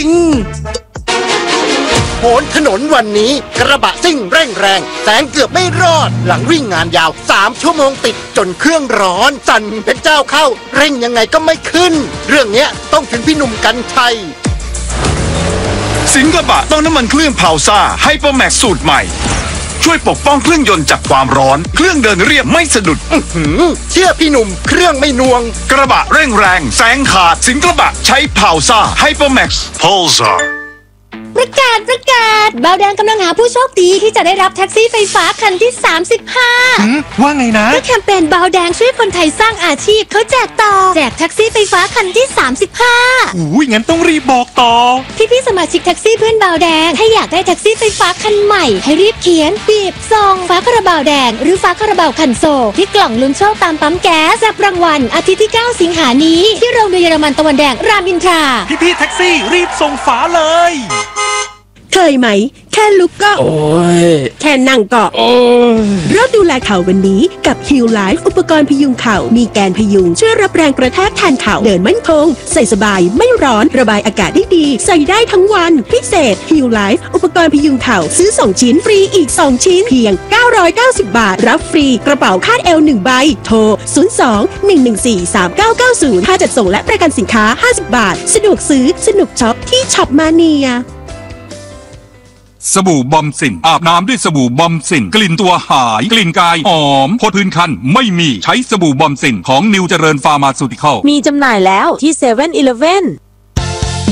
ริงโหนถนนวันนี้กระบะซิ่งเร่งแรงแซงเกือบไม่รอดหลังวิ่งงานยาว3 ชั่วโมงติดจนเครื่องร้อนสั่นเป็นเจ้าเข้าเร่งยังไงก็ไม่ขึ้นเรื่องเนี้ยต้องถึงพี่หนุ่มกรรชัยสิงกระบะต้องน้ำมันเครื่องพาวซ่าไฮเปอร์แม็กซ์สูตรใหม่ช่วยปกป้องเครื่องยนต์จากความร้อนเครื่องเดินเรียบไม่สะดุดเชื่อพี่หนุ่มเครื่องไม่นวงกระบะเร่งแรงแซงขาดสิงกระบะใช้พาวซ่าไฮเปอร์แม็กซ์พาวซ่าประกาศเบาแดงกำลังหาผู้โชคดีที่จะได้รับแท็กซี่ไฟฟ้าคันที่35 ว่าไงนะก็แคมเปญเบาแดงช่วยคนไทยสร้างอาชีพเขาแจกต่อแจกแท็กซี่ไฟฟ้าคันที่35 งั้นต้องรีบบอกต่อพี่สมาชิกแท็กซี่เพื่อนเบาแดงถ้าอยากได้แท็กซี่ไฟฟ้าคันใหม่ให้รีบเขียนบีบซองฟ้าคาราบาวแดงหรือฟ้าคาราบาวคันโซที่กล่องลุ้นโชคตามปั๊มแก๊สจับรางวัลอาทิตย์ที่9 สิงหานี้ที่โรงเรียนเยอรมันตะวันแดงรามอินทราพี่แท็กซี่รีบส่งฝาเลยเคยไหมแค่ลุกก็แค่นั่งก็เริ่มดูแลเข่าวันนี้กับ Heal Life อุปกรณ์พยุงเข่ามีแกนพยุงช่วยรับแรงกระแทกแทนเข่าเดินมั่นคงใส่สบายไม่ร้อนระบายอากาศได้ดีใส่ได้ทั้งวันพิเศษ Heal Life อุปกรณ์พยุงเข่าซื้อ2 ชิ้นฟรีอีก2 ชิ้นเพียง990 บาทรับฟรีกระเป๋าคาดเอว1 ใบโทร02-114-3990ค่าจัดส่งและประกันสินค้า50 บาทสะดวกซื้อสนุกช็อปที่ช็อปมาเนียสบู่บอมสินอาบน้ำด้วยสบู่บอมสินกลิ่นตัวหายกลิ่นกายหอมพดพื้นคันไม่มีใช้สบู่บอมสินของนิวเจริญฟาร์มาซูติคอลมีจำหน่ายแล้วที่7-Eleven